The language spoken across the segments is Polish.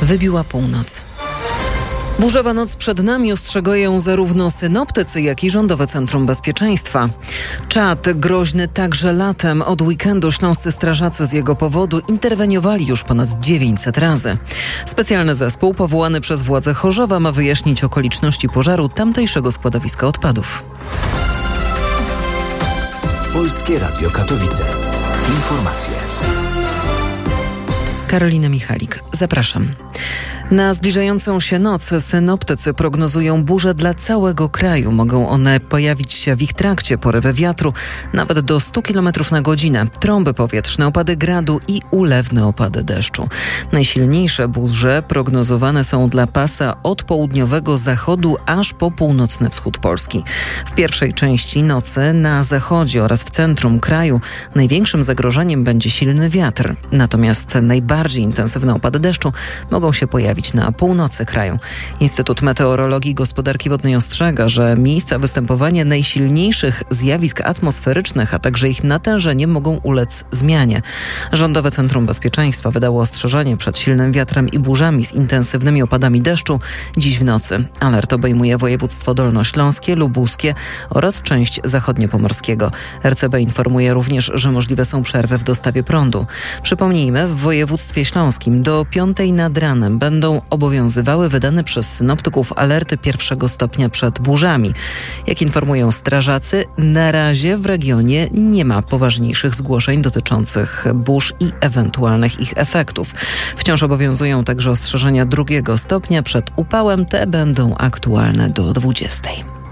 Wybiła północ. Burzowa noc przed nami, ostrzegają zarówno synoptycy, jak i Rządowe Centrum Bezpieczeństwa. Czad groźny także latem. Od weekendu śląscy strażacy z jego powodu interweniowali już ponad 900 razy. Specjalny zespół powołany przez władze Chorzowa ma wyjaśnić okoliczności pożaru tamtejszego składowiska odpadów. Polskie Radio Katowice. Informacje. Karolina Michalik, zapraszam. Na zbliżającą się noc synoptycy prognozują burze dla całego kraju. Mogą one pojawić się w ich trakcie, porywy wiatru nawet do 100 km na godzinę, trąby powietrzne, opady gradu i ulewne opady deszczu. Najsilniejsze burze prognozowane są dla pasa od południowego zachodu aż po północny wschód Polski. W pierwszej części nocy na zachodzie oraz w centrum kraju największym zagrożeniem będzie silny wiatr. Natomiast najbardziej intensywne opady deszczu mogą się pojawić na północy kraju. Instytut Meteorologii i Gospodarki Wodnej ostrzega, że miejsca występowania najsilniejszych zjawisk atmosferycznych, a także ich natężenie mogą ulec zmianie. Rządowe Centrum Bezpieczeństwa wydało ostrzeżenie przed silnym wiatrem i burzami z intensywnymi opadami deszczu dziś w nocy. Alert obejmuje województwo dolnośląskie, lubuskie oraz część zachodniopomorskiego. RCB informuje również, że możliwe są przerwy w dostawie prądu. Przypomnijmy, w województwie śląskim do 5 nad ranem będą obowiązywały wydane przez synoptyków alerty 1 stopnia przed burzami. Jak informują strażacy, na razie w regionie nie ma poważniejszych zgłoszeń dotyczących burz i ewentualnych ich efektów. Wciąż obowiązują także ostrzeżenia 2 stopnia przed upałem. Te będą aktualne do 20.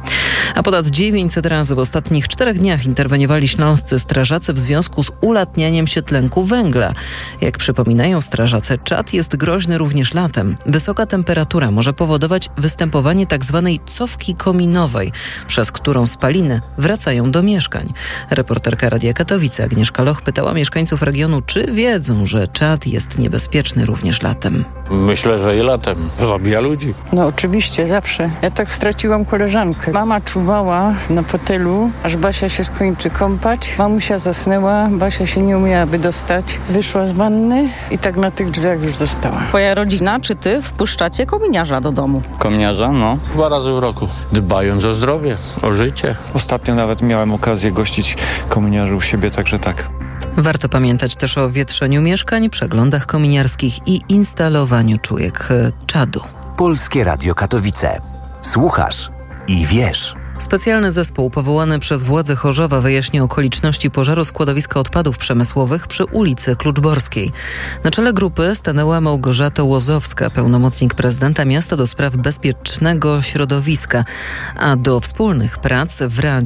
A ponad 900 razy w ostatnich 4 dniach interweniowali śląscy strażacy w związku z ulatnianiem się tlenku węgla. Jak przypominają strażacy, czad jest groźny również latem. Wysoka temperatura może powodować występowanie tzw. cofki kominowej, przez którą spaliny wracają do mieszkań. Reporterka Radia Katowice Agnieszka Loch pytała mieszkańców regionu, czy wiedzą, że czad jest niebezpieczny również latem. Myślę, że i latem. Zabija ludzi. No oczywiście, zawsze. Ja tak straciłam koleżankę. Mama czuwała na fotelu, aż Basia się skończy kąpać. Mamusia zasnęła, Basia się nie umiałaby dostać. Wyszła z wanny i tak na tych drzwiach już została. Twoja rodzina czy ty wpuszczacie kominiarza do domu? Kominiarza? No. 2 razy w roku. Dbając o zdrowie, o życie. Ostatnio nawet miałem okazję gościć kominiarzy u siebie, także tak. Warto pamiętać też o wietrzeniu mieszkań, przeglądach kominiarskich i instalowaniu czujek czadu. Polskie Radio Katowice. Słuchasz i wiesz. Specjalny zespół powołany przez władze Chorzowa wyjaśni okoliczności pożaru składowiska odpadów przemysłowych przy ulicy Kluczborskiej. Na czele grupy stanęła Małgorzata Łozowska, pełnomocnik prezydenta miasta do spraw bezpiecznego środowiska. A do wspólnych prac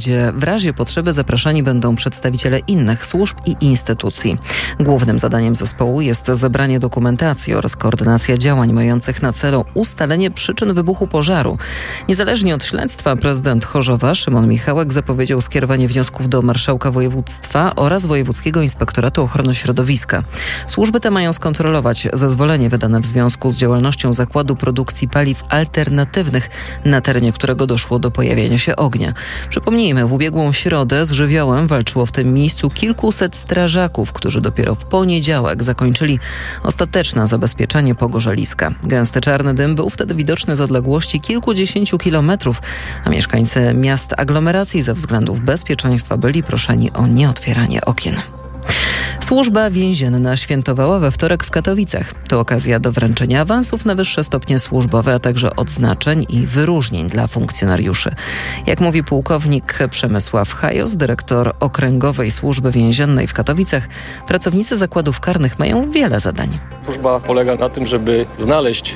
w razie potrzeby zapraszani będą przedstawiciele innych służb i instytucji. Głównym zadaniem zespołu jest zebranie dokumentacji oraz koordynacja działań mających na celu ustalenie przyczyn wybuchu pożaru. Niezależnie od śledztwa prezydent Chorzowa Szymon Michałek zapowiedział skierowanie wniosków do marszałka województwa oraz Wojewódzkiego Inspektoratu Ochrony Środowiska. Służby te mają skontrolować zezwolenie wydane w związku z działalnością zakładu produkcji paliw alternatywnych, na terenie którego doszło do pojawienia się ognia. Przypomnijmy, w ubiegłą środę z żywiołem walczyło w tym miejscu kilkuset strażaków, którzy dopiero w poniedziałek zakończyli ostateczne zabezpieczenie pogorzeliska. Gęsty czarny dym był wtedy widoczny z odległości kilkudziesięciu kilometrów, a mieszkańcy miast aglomeracji ze względów bezpieczeństwa byli proszeni o nieotwieranie okien. Służba więzienna świętowała we wtorek w Katowicach. To okazja do wręczenia awansów na wyższe stopnie służbowe, a także odznaczeń i wyróżnień dla funkcjonariuszy. Jak mówi pułkownik Przemysław Hajos, dyrektor Okręgowej Służby Więziennej w Katowicach, pracownicy zakładów karnych mają wiele zadań. Służba polega na tym, żeby znaleźć